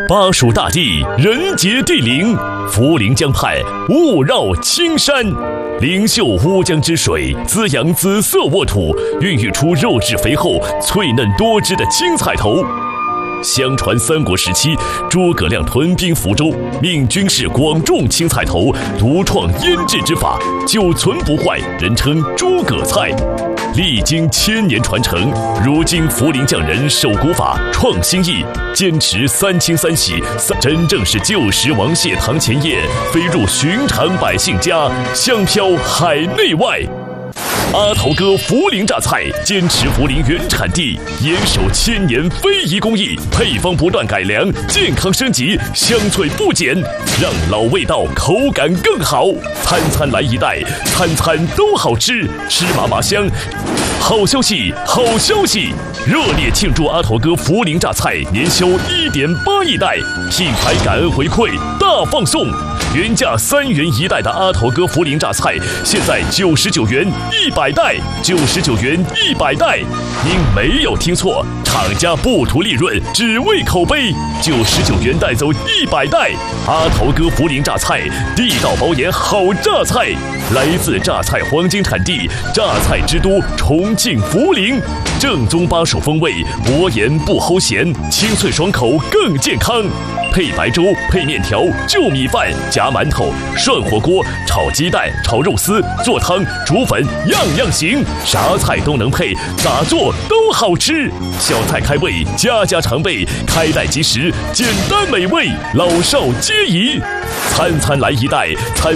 巴蜀大地，人杰地灵，涪陵江畔，雾绕青山。灵秀乌江之水滋养紫色沃土，孕育出肉质肥厚、脆嫩多汁的青菜头。相传三国时期，诸葛亮屯兵福州，命军士广种青菜头，独创腌制之法，久存不坏，人称诸葛菜。历经1000年传承，如今涪陵匠人守古法，创新意，坚持3清3洗，真正是旧时王谢堂前燕，飞入寻常百姓家，香飘海内外。阿头哥涪陵榨菜坚持涪陵原产地，严守1000年非遗工艺，配方不断改良，健康升级，香脆不减，让老味道口感更好。餐餐来一袋，餐餐都好吃，吃麻麻香。好消息，好消息！热烈庆祝阿头哥涪陵榨菜年销1.8亿袋，品牌感恩回馈大放送。原价3元1袋的阿头哥涪陵榨菜，现在99元100袋，99元100袋。您没有听错，厂家不图利润，只为口碑，99元带走100袋。阿头哥涪陵榨菜，地道保研好榨菜，来自榨菜黄金产地，榨菜之都重庆涪陵，正宗巴蜀风味，薄盐不齁咸，清脆爽口更健康。配白粥，配面条，就米饭，夹馒头，涮火锅，炒鸡蛋，炒肉丝，做汤，煮粉，样样行，啥菜都能配，咋做都好吃。小菜开胃，家家常备，开袋即食，简单美味，老少皆宜。餐餐来一袋，餐